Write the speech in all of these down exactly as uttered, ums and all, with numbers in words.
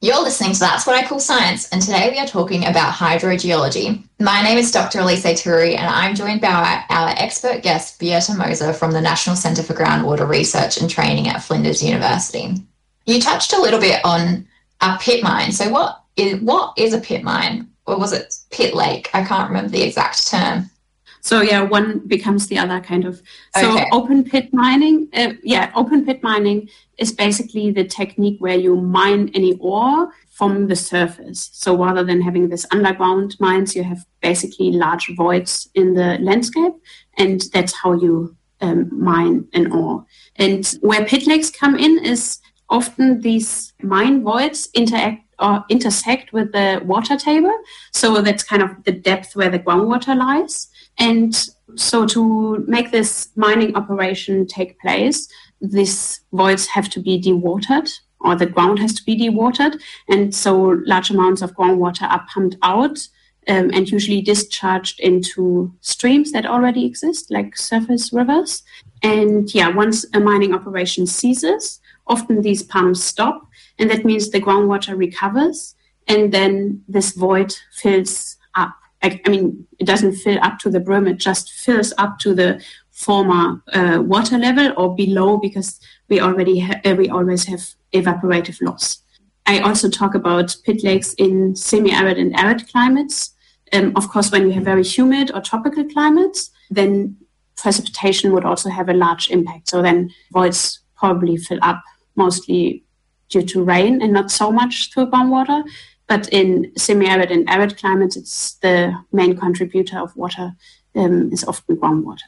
You're listening to That's What I Call Science, and today we are talking about hydrogeology. My name is Doctor Elise Turi, and I'm joined by our, our expert guest, Beata Moser from the National Centre for Groundwater Research and Training at Flinders University. You touched a little bit on a pit mine. So what is, what is a pit mine? Or was it pit lake? I can't remember the exact term. So yeah, one becomes the other kind of. So Okay. open pit mining, uh, yeah, open pit mining is basically the technique where you mine any ore from the surface. So rather than having this underground mines, you have basically large voids in the landscape, and that's how you um, mine an ore. And where pit lakes come in is often these mine voids interact or intersect with the water table. So that's kind of the depth where the groundwater lies. And so to make this mining operation take place, these voids have to be dewatered, or the ground has to be dewatered. And so large amounts of groundwater are pumped out um, and usually discharged into streams that already exist, like surface rivers. And yeah, once a mining operation ceases, often these pumps stop, and that means the groundwater recovers, and then this void fills up. I mean, it doesn't fill up to the brim, it just fills up to the former uh, water level or below, because we already ha- uh, we always have evaporative loss. I also talk about pit lakes in semi-arid and arid climates. Um, of course, when you have very humid or tropical climates, then precipitation would also have a large impact. So then voids probably fill up mostly due to rain and not so much through groundwater. But in semi-arid and arid climates, it's the main contributor of water um, is often groundwater.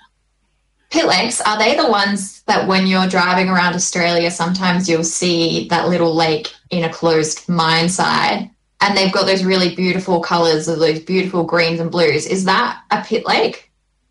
Pit lakes, are they the ones that when you're driving around Australia, sometimes you'll see that little lake in a closed mine side, and they've got those really beautiful colours of those beautiful greens and blues? Is that a pit lake?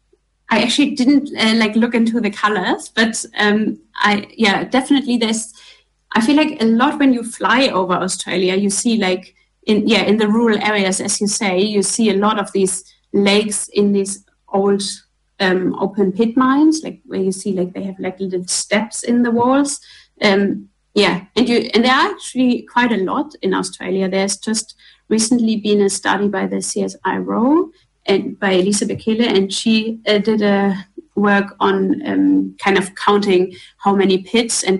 I actually didn't uh, like look into the colours, but um, I yeah, definitely there's, I feel like a lot when you fly over Australia, you see like, In yeah, in the rural areas, as you say, you see a lot of these lakes in these old um, open pit mines, like where you see like they have like little steps in the walls. Um, yeah, and you and there are actually quite a lot in Australia. There's just recently been a study by the C S I R O and by Elisa Bekele, and she uh, did a work on um, kind of counting how many pits and